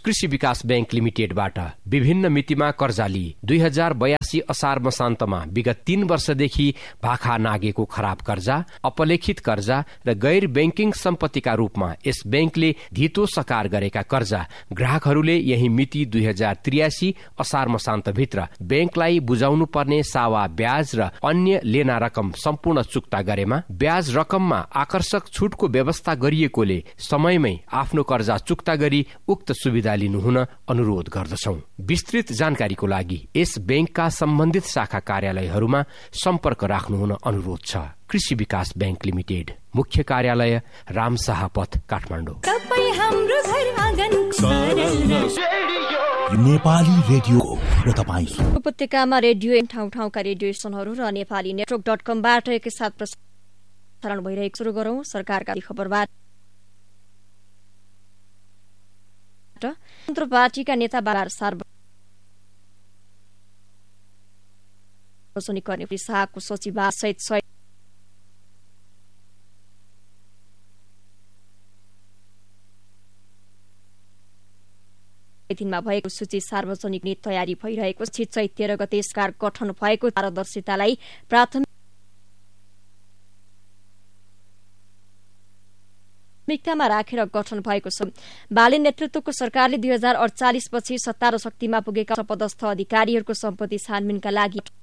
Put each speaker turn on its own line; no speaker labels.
कृषि विकास बैंक लिमिटेडबाट विभिन्न मितिमा कर्जा लिई 2082 असार मसान्तमा विगत 3 वर्षदेखि भाखा नागेको खराब कर्जा, अपलेखित कर्जा र गैर बैंकिङ सम्पत्तिका रूपमा यस बैंकले धितो सकार गरेका कर्जा ग्राहकहरूले यही मिति 2083 असार मसान्तभित्र बैंकलाई बुझाउनु पर्ने सावा ब्याज र अन्य लेना रकम सम्पूर्ण चुक्ता गरेमा ब्याज रकममा आकर्षक छुटको व्यवस्था गरिएकोले समयमै आफ्नो कर्जा चुक्ता गरी उक्त सुविधा लिनुहुन अनुरोध गर्दछौं। विस्तृत जानकारीको लागि यस बैंकका सम्बन्धित शाखा कार्यालयहरूमा सम्पर्क राख्नुहुन अनुरोध छ। कृषि विकास बैंक लिमिटेड, मुख्य कार्यालय रामशाह पथ, काठमाडौँ।
नेपाली रेडियो र तपाई
उपत्यकामा रेडियो ठाउँ ठाउँका रेडियो स्टेशनहरू र नेपाली नेटवर्क.com-बाट एकैसाथ प्रसारण भइरहेको सुरु गरौं। सरकारका खबरबाट स्वतन्त्र पार्टीका नेता बार सार्वजनिक गर्ने शाहको सचिवालय सहित दिनमा भएको सूची सार्वजनिक ने तयारी भइरहेको छ। चैत 13 गते सरकार गठन भएको पारदर्शितालाई प्राथमिकतामा राखेर गठन भएको छ। बाली नेतृत्वको सरकारले 2048 पछि सत्ता र शक्तिमा पुगेका पदस्थ अधिकारीहरूको सम्पत्ति छानबिनका लागि